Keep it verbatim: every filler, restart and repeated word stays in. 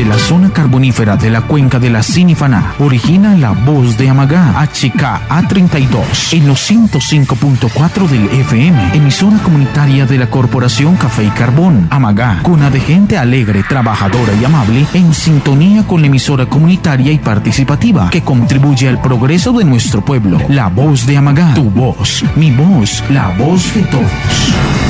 la zona carbonífera de la cuenca de la Sinifaná, origina la voz de Amagá, H K A treinta y dos, en los ciento cinco punto cuatro del F M, emisora comunitaria de la Corporación Café y Carbón. Amagá, cuna de gente alegre, trabajadora y amable, en sintonía con la emisora comunitaria y participativa que contribuye al progreso de nuestro pueblo. La voz de Amagá, tu voz, mi voz, la voz de todos.